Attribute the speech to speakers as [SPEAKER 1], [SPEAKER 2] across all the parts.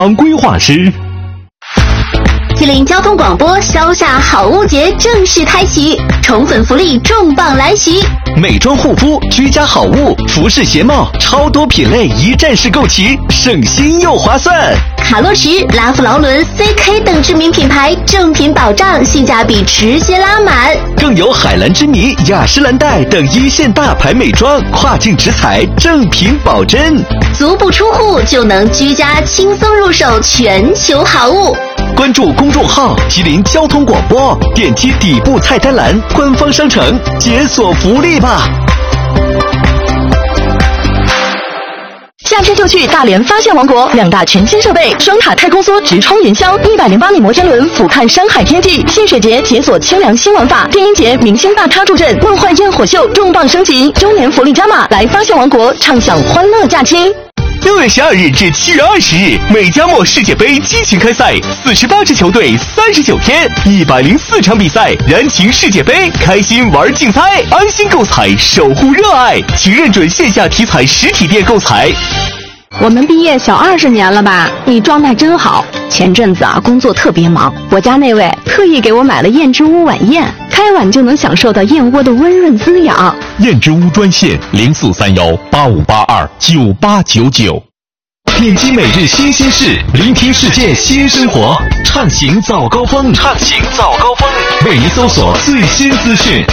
[SPEAKER 1] 规划师。
[SPEAKER 2] 吉林交通广播消夏好物节正式开启，宠粉福利重磅来袭，
[SPEAKER 1] 美妆护肤、居家好物、服饰鞋帽，超多品类一站式购齐，省心又划算。
[SPEAKER 2] 卡洛驰、拉夫劳伦、CK 等知名品牌正品保障，性价比直接拉满。
[SPEAKER 1] 更有海蓝之谜、雅诗兰黛等一线大牌美妆，跨境直采，正品保真。
[SPEAKER 2] 足不出户就能居家轻松入手全球好物。
[SPEAKER 1] 关注公众号吉林交通广播，点击底部菜单栏官方商城解锁福利吧。
[SPEAKER 3] 夏天就去大连发现王国，2大全新设备，双塔太空梭直冲云霄，108米摩天轮俯瞰山海天际，戏水节解锁清凉新玩法，电音节明星大咖助阵，梦幻焰火秀重磅升级，周年福利加码，来发现王国畅享欢乐假期。
[SPEAKER 1] 6月12日至7月20日，美加墨世界杯激情开赛，48支球队，39天，104场比赛，燃情世界杯，开心玩竞猜，安心购彩，守护热爱，请认准线下体彩实体店购彩。
[SPEAKER 4] 我们毕业小20年了吧？你状态真好。前阵子工作特别忙，我家那位特意给我买了燕之屋晚宴，开碗就能享受到燕窝的温润滋养。
[SPEAKER 5] 燕之屋专线043185829899。
[SPEAKER 1] 点击每日新鲜事，聆听世界新生活，畅行早高峰，为您搜索最新资讯。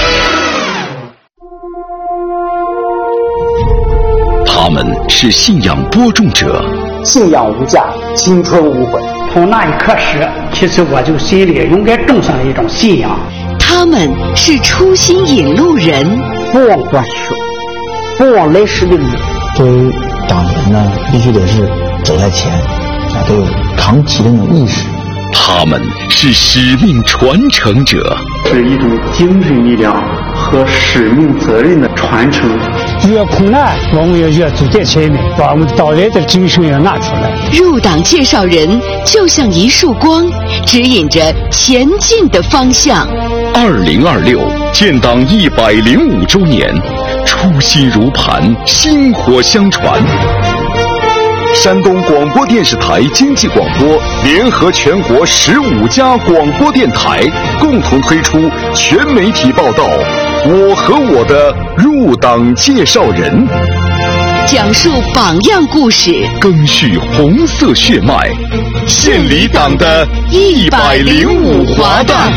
[SPEAKER 1] 他们是信仰播种者，
[SPEAKER 6] 信仰无价，青春无悔。
[SPEAKER 7] 从那一刻始，其实我就心里应该种上了一种信仰。
[SPEAKER 8] 他们是初心引路人，
[SPEAKER 6] 不忘过去，不忘来时的路。
[SPEAKER 9] 作为党员呢，必须得是走在前，都有扛旗的那种意识。
[SPEAKER 1] 他们是使命传承者，
[SPEAKER 10] 是一种精神力量和使命责任的传承。
[SPEAKER 7] 越苦难，我们要越走在前面，把我们党员的精神要拿出来。
[SPEAKER 8] 入党介绍人就像一束光，指引着前进的方向。
[SPEAKER 1] 2026建党105周年，初心如磐，薪火相传。山东广播电视台经济广播联合全国15家广播电台，共同推出全媒体报道我和我的入党介绍人，
[SPEAKER 8] 讲述榜样故事，
[SPEAKER 1] 赓续红色血脉，献礼党的105华诞。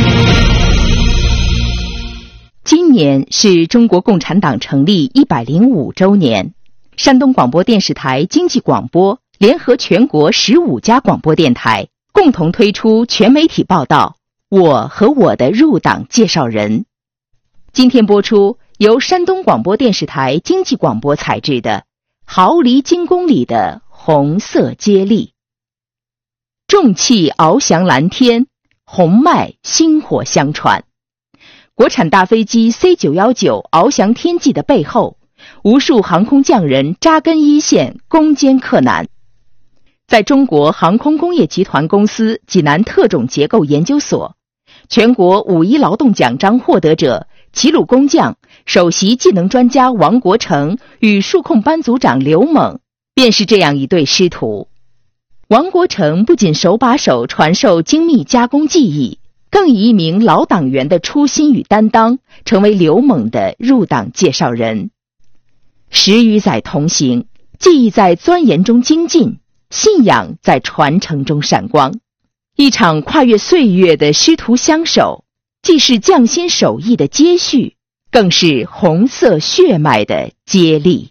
[SPEAKER 3] 今年是中国共产党成立105周年，山东广播电视台经济广播联合全国15家广播电台，共同推出全媒体报道我和我的入党介绍人。今天播出由山东广播电视台经济广播采制的《毫厘金公里的红色接力》。重气翱翔蓝天，红脉薪火相传。国产大飞机 C919 翱翔天际的背后，无数航空匠人扎根一线，攻坚克难。在中国航空工业集团公司济南特种结构研究所，全国5·1劳动奖章获得者齐鲁工匠首席技能专家王国成与数控班组长刘猛便是这样一对师徒。王国成不仅手把手传授精密加工技艺，更以一名老党员的初心与担当，成为刘猛的入党介绍人。10余载同行，技艺在钻研中精进，信仰在传承中闪光。一场跨越岁月的师徒相守，既是匠心手艺的接续，更是红色血脉的接力。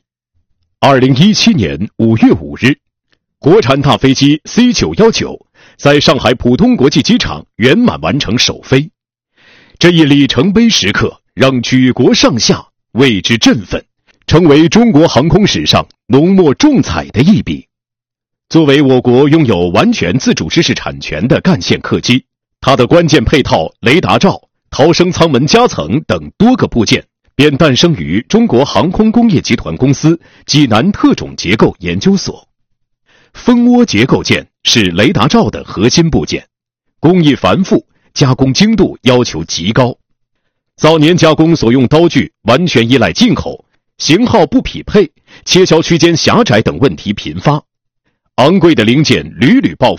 [SPEAKER 5] 2017年5月5日，国产大飞机 C919在上海浦东国际机场圆满完成首飞。这一里程碑时刻让举国上下为之振奋，成为中国航空史上浓墨重彩的一笔。作为我国拥有完全自主知识产权的干线客机，它的关键配套雷达罩、逃生舱门夹层等多个部件便诞生于中国航空工业集团公司济南特种结构研究所。蜂窝结构件是雷达罩的核心部件，工艺繁复，加工精度要求极高。早年加工所用刀具完全依赖进口，型号不匹配，切削区间狭窄等问题频发。 昂贵的零件屡屡报